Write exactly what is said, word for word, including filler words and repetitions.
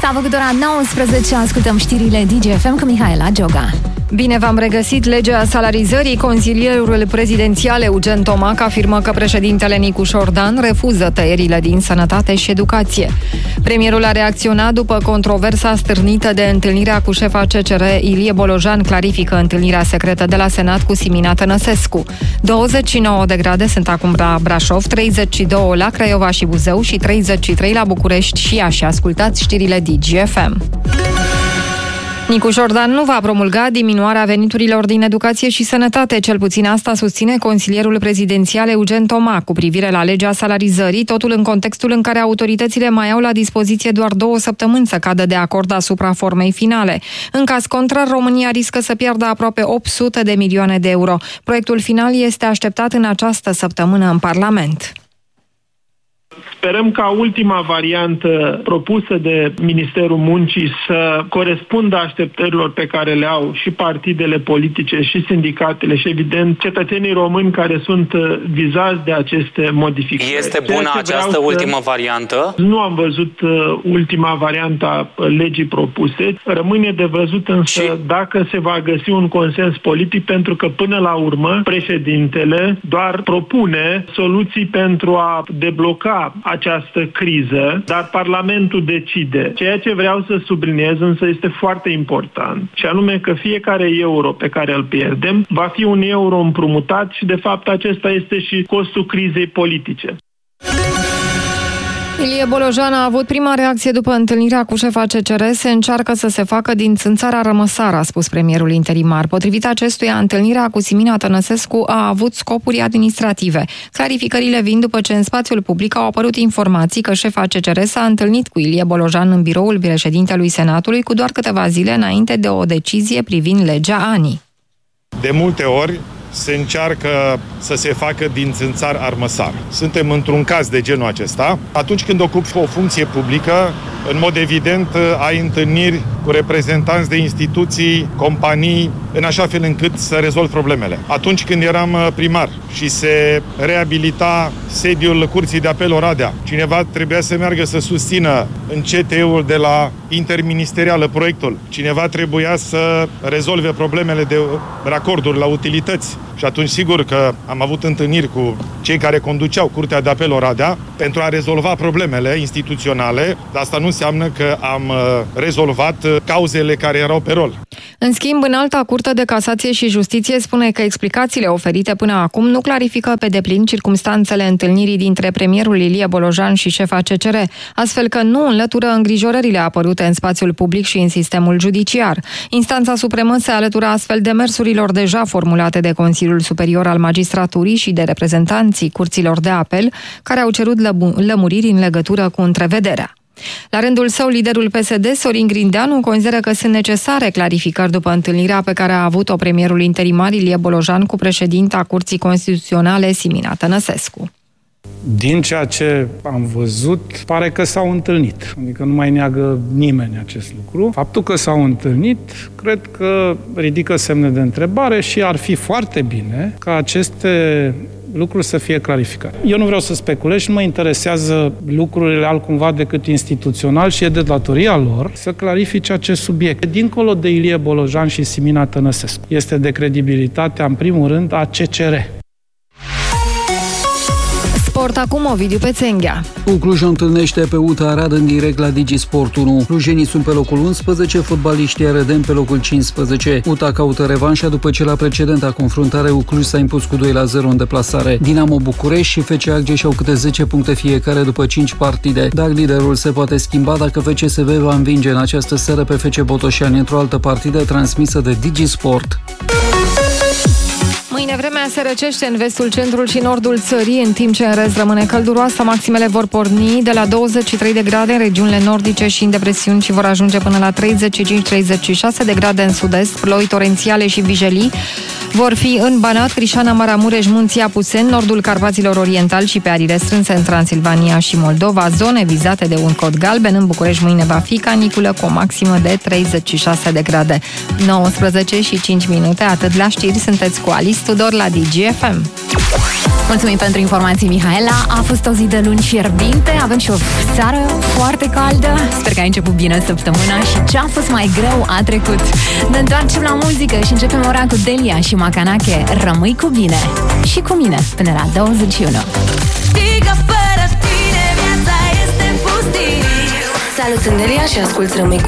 S-a făcut ora nouăsprezece, ascultăm știrile D G F M cu Mihaela Gioga. Bine v-am regăsit. Legea salarizării. Consilierul prezidențial Eugen Tomac afirmă că președintele Nicu Șordan refuză tăierile din sănătate și educație. Premierul a reacționat după controversa stârnită de întâlnirea cu șefa C C R. Ilie Bolojan clarifică întâlnirea secretă de la Senat cu Simina Tănăsescu. douăzeci și nouă de grade sunt acum la Brașov, treizeci și doi la Craiova și Buzău și treizeci și trei la București și Iași. Ascultați știrile D G F M. Nicu Șordan nu va promulga diminuarea veniturilor din educație și sănătate, cel puțin asta susține consilierul prezidențial Eugen Tomac cu privire la legea salarizării, totul în contextul în care autoritățile mai au la dispoziție doar două săptămâni să cadă de acord asupra formei finale. În caz contrar, România riscă să piardă aproape opt sute de milioane de euro. Proiectul final este așteptat în această săptămână în Parlament. Sperăm ca ultima variantă propusă de Ministerul Muncii să corespundă așteptărilor pe care le au și partidele politice, și sindicatele, și evident cetățenii români care sunt vizați de aceste modificări. Este bună această ultimă variantă? Nu am văzut ultima variantă a legii propuse. Rămâne de văzut însă și... dacă se va găsi un consens politic, pentru că până la urmă președintele doar propune soluții pentru a debloca această criză, dar Parlamentul decide. Ceea ce vreau să subliniez însă este foarte important, și anume că fiecare euro pe care îl pierdem va fi un euro împrumutat și de fapt acesta este și costul crizei politice. Ilie Bolojan a avut prima reacție după întâlnirea cu șefa C C R. Se încearcă să se facă din țânțara rămăsară, a spus premierul interimar. Potrivit acestuia, întâlnirea cu Simina Tănăsescu a avut scopuri administrative. Clarificările vin după ce în spațiul public au apărut informații că șefa C C R s-a întâlnit cu Ilie Bolojan în biroul președintelui Senatului cu doar câteva zile înainte de o decizie privind legea A N I. De multe ori se încearcă să se facă din țânțar armăsar. Suntem într-un caz de genul acesta. Atunci când ocupi o funcție publică, în mod evident, ai întâlniri cu reprezentanți de instituții, companii, în așa fel încât să rezolvi problemele. Atunci când eram primar și se reabilita sediul Curții de Apel Oradea, cineva trebuia să meargă să susțină în C T E-ul de la interministerială proiectul. Cineva trebuia să rezolve problemele de racorduri la utilități. Și atunci, sigur că am avut întâlniri cu cei care conduceau Curtea de Apel Oradea pentru a rezolva problemele instituționale, dar asta nu înseamnă că am rezolvat cauzele care erau pe rol. În schimb, Înalta Curte de Casație și Justiție spune că explicațiile oferite până acum nu clarifică pe deplin circumstanțele întâlnirii dintre premierul Ilie Bolojan și șefa C C R, astfel că nu înlătură îngrijorările apărute în spațiul public și în sistemul judiciar. Instanța Supremă se alătură astfel demersurilor deja formulate de Consiliul Superior al Magistraturii și de reprezentanții curților de apel, care au cerut lămuriri în legătură cu întrevederea. La rândul său, liderul P S D, Sorin Grindeanu, consideră că sunt necesare clarificări după întâlnirea pe care a avut-o premierul interimar Ilie Bolojan cu președinta Curții Constituționale Simina Tănăsescu. Din ceea ce am văzut, pare că s-au întâlnit. Adică nu mai neagă nimeni acest lucru. Faptul că s-au întâlnit, cred că ridică semne de întrebare și ar fi foarte bine ca aceste lucruri să fie clarificate. Eu nu vreau să speculez și nu mă interesează lucrurile altcumva decât instituțional și e de datoria lor să clarifice acest subiect. Dincolo de Ilie Bolojan și Simina Tănăsescu, este de credibilitatea, în primul rând, a C C R. Sport acum, Ovidiu Pețenghea. Cluj întâlnește pe U T A Arad în direct la DigiSport unu. Clujenii sunt pe locul unsprezece, fotbaliștii arădeni pe locul cincisprezece. U T A caută revanșa după ce la precedenta confruntare U Cluj s-a impus cu doi la zero în deplasare. Dinamo București și F C Argeș au câte zece puncte fiecare după cinci partide, dar liderul se poate schimba dacă F C S V va învinge în această seară pe F C Botoșani într-o altă partidă transmisă de DigiSport. Mâine vremea se răcește în vestul, centrul și nordul țării, în timp ce în rest rămâne călduroasă. Maximele vor porni de la douăzeci și trei de grade în regiunile nordice și în depresiuni și vor ajunge până la treizeci și cinci treizeci și șase de grade în sud-est, ploi torențiale și vijelii. Vor fi în Banat, Crișana, Maramureș, Munții Apuseni, nordul Carpaților Oriental și pe arile strânse în Transilvania și Moldova, zone vizate de un cod galben. În București mâine va fi caniculă cu o maximă de treizeci și șase de grade. nouăsprezece și cinci minute, atât la știri, sunteți cu Alice Tudor la D G F M. Mulțumim pentru informații, Mihaela. A fost o zi de luni fierbinte, avem și o seară foarte caldă. Sper că ai început bine săptămâna și ce a fost mai greu a trecut. Ne întoarcem la muzică și începem ora cu Delia și Macanache. Rămâi cu bine și cu mine până la douăzeci și unu. Salut, sunt Delia și ascult Rămâi